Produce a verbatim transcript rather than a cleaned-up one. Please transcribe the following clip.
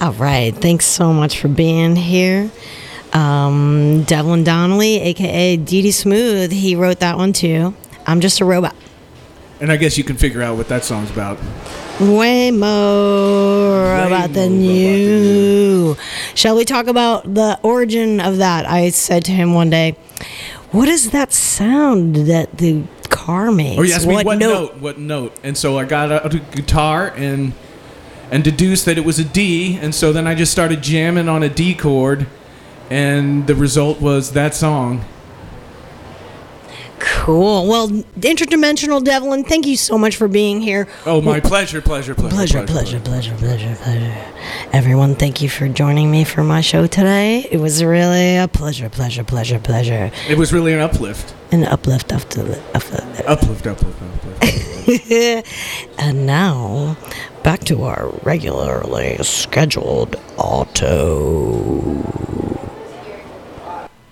All right. Thanks so much for being here. Um, Devlin Donnelly, a k a. Dee Dee Smooth, he wrote that one too. I'm Just a Robot. And I guess you can figure out what that song's about. Way more Way about more than about you. Shall we talk about the origin of that? I said to him one day, what is that sound that the car makes? Or you asked me what what note? note? What note? And so I got out a guitar and and deduced that it was a D. And so then I just started jamming on a D chord, and the result was that song. Cool. Well, Interdimensional Devlin, thank you so much for being here. Oh, my pleasure, pleasure, pleasure, Pleasure, pleasure, pleasure, pleasure, pleasure. Everyone, thank you for joining me for my show today. It was really a pleasure, pleasure, pleasure, pleasure. It was really an uplift. An uplift after the uplift. Uplift, uplift, uplift. And now, back to our regularly scheduled auto.